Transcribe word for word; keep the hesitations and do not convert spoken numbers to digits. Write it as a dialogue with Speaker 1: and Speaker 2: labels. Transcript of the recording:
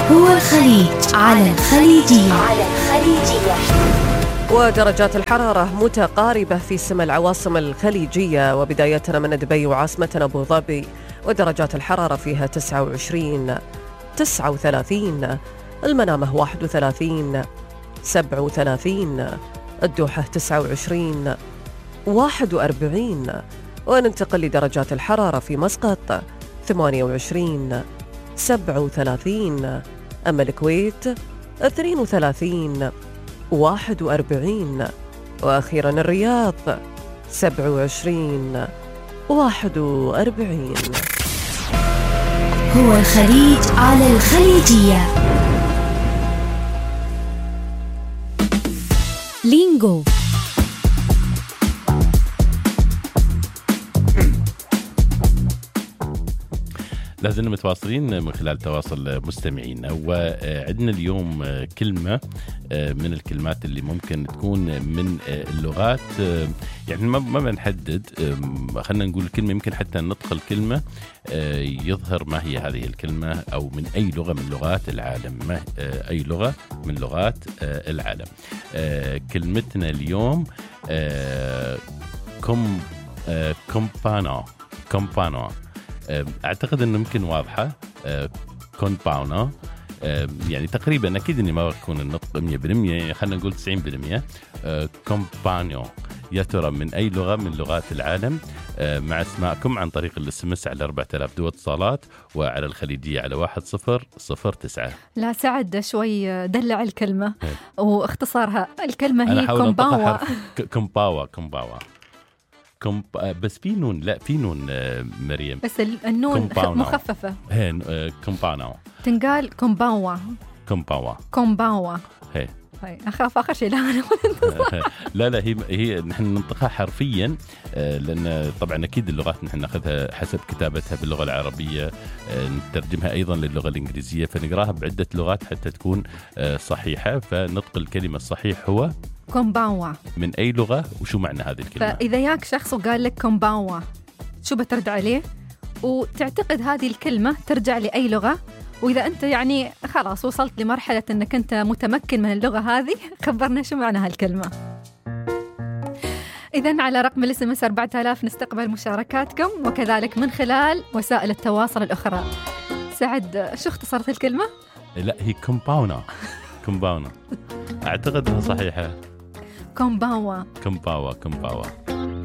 Speaker 1: هو الخليج على الخليجية. على الخليجية.
Speaker 2: ودرجات الحرارة متقاربة في سما العواصم الخليجية، وبدايتنا من دبي وعاصمتنا أبو ظبي، ودرجات الحرارة فيها تسعة وعشرين، تسعة وثلاثين، المنامة واحد وثلاثين، سبعة وثلاثين، الدوحة تسعة وعشرين، واحد وأربعين. وننتقل لدرجات الحرارة في مسقط ثمانية وعشرين، سبعة وثلاثين، أما الكويت اثنين وثلاثين، واحد وأربعين، وأخيرا الرياض سبعة وعشرين، واحد وأربعين.
Speaker 1: هو الخليج على الخليجية. لينجو.
Speaker 3: لازلنا متواصلين من خلال تواصل مستمعينا، وعندنا اليوم كلمة من الكلمات اللي ممكن تكون من اللغات، يعني ما ما بنحدد، خلينا نقول الكلمة يمكن حتى نطق الكلمة يظهر ما هي هذه الكلمة، أو من أي لغة من لغات العالم، ما أي لغة من لغات العالم. كلمتنا اليوم كوم كومبانو كومبانو أعتقد أنه يمكن واضحة. كومباونا يعني تقريبا، أكيد أني ما بكون النطق مية بالمية، خلينا نقول تسعين بالمية. كومبانيو، يا ترى من أي لغة من لغات العالم؟ مع اسماءكم عن طريق الاس ام اس على أربعة آلاف دو اتصالات، وعلى الخليجية على واحد صفر صفر تسعة.
Speaker 4: لا سعد شوي دلع الكلمة واختصارها. الكلمة هي
Speaker 3: كومباوا. كومباوا كومباوا كومب... بس في نون، لا في نون مريم،
Speaker 4: بس النون مخففة.
Speaker 3: هين كومبانو
Speaker 4: تنقال كومباوا
Speaker 3: كومباوا
Speaker 4: كومباوا.
Speaker 3: هي
Speaker 4: هي أخاف آخر شيء. لا
Speaker 3: لا لا هي هي نحن ننطقها حرفيا، لأن طبعا أكيد اللغات نحن نأخذها حسب كتابتها باللغة العربية، نترجمها أيضا للغة الإنجليزية، فنقراها بعدة لغات حتى تكون صحيحة. فنطق الكلمة الصحيح هو
Speaker 4: كومباوا.
Speaker 3: من أي لغة وشو معنى هذه الكلمة؟
Speaker 4: فإذا ياك شخص وقال لك كومباوا، شو بترد عليه؟ وتعتقد هذه الكلمة ترجع لأي لغة؟ وإذا أنت يعني خلاص وصلت لمرحلة أنك أنت متمكن من اللغة هذه، خبرنا شو معنى هالكلمة. إذن على رقم الاس ام اس أربعة آلاف نستقبل مشاركاتكم، وكذلك من خلال وسائل التواصل الأخرى. سعد شو اختصرت الكلمة؟
Speaker 3: لا هي كومباونا. كومباونا أعتقد أنها صحيحة.
Speaker 4: كومباوا
Speaker 3: كومباوا كومباوا